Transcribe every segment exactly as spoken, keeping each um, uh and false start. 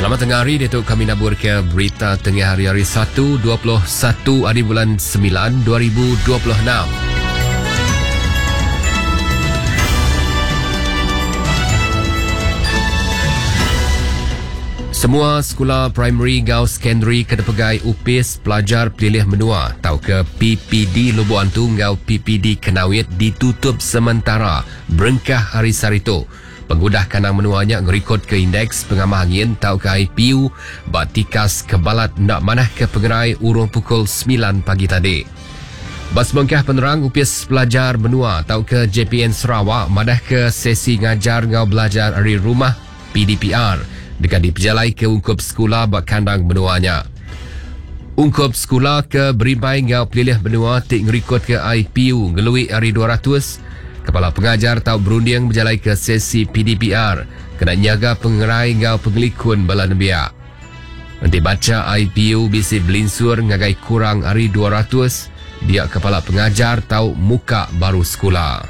Selamat tengah hari, Datuk kami nabur ke berita tengah hari-hari satu dua puluh satu hari bulan sembilan dua ribu dua puluh enam. Semua sekolah primary gau secondary kedepegai U P I S pelajar pilih menua tau ke P P D Lubuk Antu gau P P D Kenawit ditutup sementara berengkah hari sarito. Pengudah kanang menuanya ngerikut ke indeks pengamah angin tau ke I P U batikas kebalat nak manah ke pengerai urung pukul sembilan pagi tadi. Bas bengkah penerang U P I S pelajar menua tau ke J P N Sarawak madah ke sesi ngajar ngau belajar dari rumah P D P R dekat diperjalai ke ungkup sekolah bak kandang menuanya. Ungkup sekolah ke berimai ngau pelilih menua tik ngerikut ke I P U ngelui hari dua ratus. Kepala pengajar tau berunding berjalai ke sesi P D P R kena nyaga pengerai ngau pengelikun bala nebiak. Nanti baca I P U bisi belinsur ngagai kurang hari dua ratus dia kepala pengajar tau muka baru sekolah.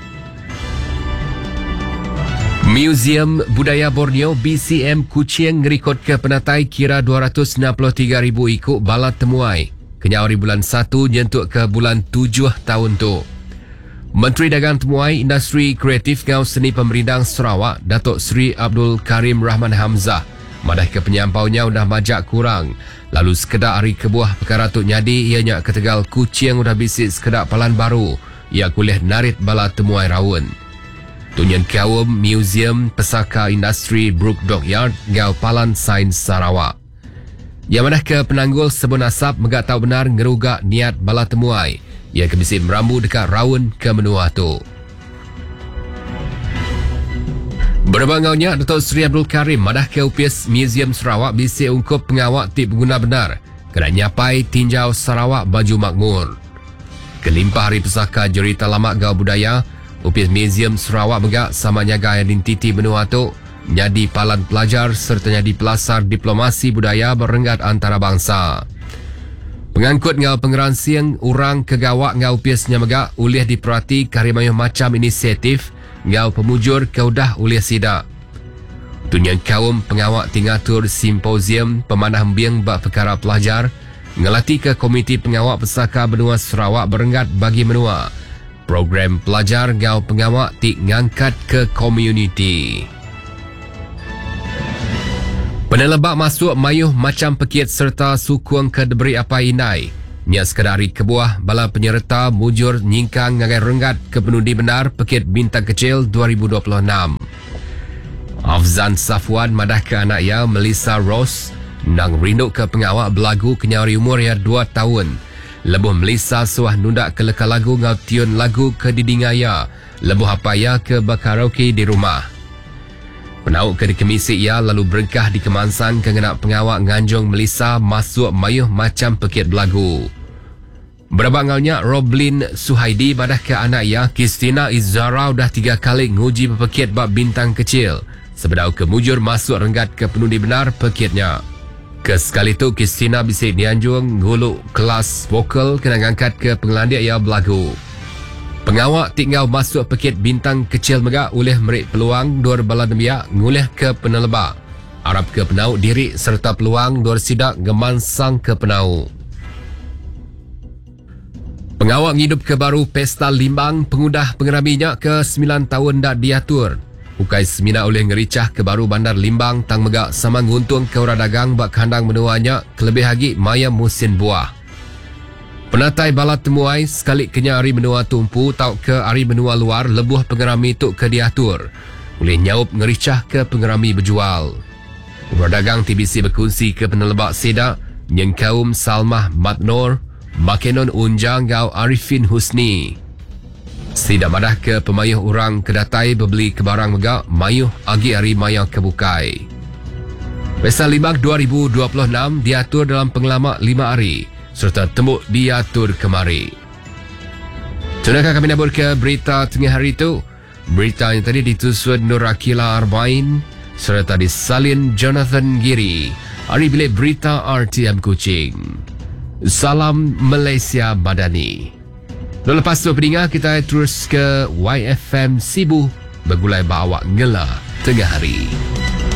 Museum Budaya Borneo B C M Kuching ngerikut ke penatai kira dua ratus enam puluh tiga ribu ikut balat temuai. Kenyau hari bulan satu nyentuk ke bulan tujuh tahun tu. Menteri Dagang Temuai Industri Kreatif Ngau Seni Pemerintah Sarawak Datuk Seri Abdul Karim Rahman Hamzah madah ke penyampaunya udah majak kurang. Lalu sekedar hari kebuah perkara tu nyadi ianya ketegal Kuching udah bisik sekedar palan baru ia kuliah narit bala temuai rawun. Tunyan Kawum Museum Pesaka Industri Brook Dockyard Ngau Palan Sains Sarawak. Yang madah ke penanggul sebun asap megak tahu benar ngerugak niat bala temuai. Ia kebisi merambu dekat rawun ke menua tu. Berbangaunya Datuk Seri Abdul Karim madah ke U P I S Museum Sarawak bisi ungkup pengawak tip pengguna benar kena nyapai tinjau Sarawak baju makmur. Kelimpah hari pesaka cerita lama gau budaya U P I S Museum Sarawak megak sama nyaga identiti benua tu nyadi palan pelajar serta nyadi pelasar diplomasi budaya berenggat antara bangsa. Pengangkut ngau pengeransiang orang kegawak ngau U P I S nya megak ulih diperhati karimayuh macam inisiatif ngau pemujur keudah ulih sidak. Tunyan kaum pengawak tingatur simposium pemanah biang bak perkara pelajar ngelatih ke komiti pengawak pesaka benua Sarawak berenggat bagi menua. Program pelajar ngau pengawak tik ngangkat ke komuniti. Penelebak masuk mayuh macam pekit serta sukung ke deberi apa inai. Niat sekadari kebuah bala penyerta mujur nyingkang ngagai renggat ke penundi benar pekit bintang kecil dua ribu dua puluh enam. Afzan Safwan madah ke anak ia Melissa Ross nang rindu ke pengawak belagu kenyari umur ia dua tahun. Lebuh Melissa suah nundak ke leka lagu ngau tiun lagu ke didingaya. Lebuh apa ia ke bakaraoke di rumah. Penauk ke dikemisi ia lalu berengkah di Kemansang kengenak pengawak nganjung Melissa masuk mayuh macam pekit belagu. Berbangalnya Roblin Suhaidi badah ke anak ia Christina Izzara dah tiga kali nguji pepekit bab bintang kecil. Sebedau kemujur masuk renggat ke penundi benar pekitnya. Kesekali tu Christina bisik dianjung nguluk kelas vokal kena ngangkat ke pengelandia ia belagu. Pengawak tinggal masuk pekit bintang kecil megak oleh merik peluang dua bala demiak ngulih ke penelebak. Arab ke penau diri serta peluang dua sidak gemansang ke penau. Pengawak ngidup ke baru pesta limbang pengudah pengeraminya ke sembilan tahun dak diatur. Ukai semina oleh ngericah ke baru bandar limbang tang megak sama nguntung ke orang dagang bak kandang menuanya kelebih lagi maya musim buah. Penatai balat temuai sekali kenya hari menua tumpu tau ke hari menua luar lebuh pengerami tu ke diatur. Boleh nyaup ngericah ke pengerami berjual. Orang dagang T B C berkongsi ke penelebak sedak yang kaum Salmah Matnor, Makenon Unjang gau Arifin Husni. Sedak madah ke pemayuh orang kedatai berbeli ke barang megak mayuh agi hari maya kebukai. Pesta Limbang dua ribu dua puluh enam diatur dalam pengalaman lima hari. Serta tembuk diatur kemari. Sudahkah kami nabur ke berita tengah hari itu? Berita yang tadi ditusun Nur Akila Arbain serta disalin Jonathan Giri. Hari bilik berita R T M Kuching. Salam Malaysia Madani. Lepas tu pendengar kita terus ke Y F M Sibu bergulai bawa ngela tengah hari.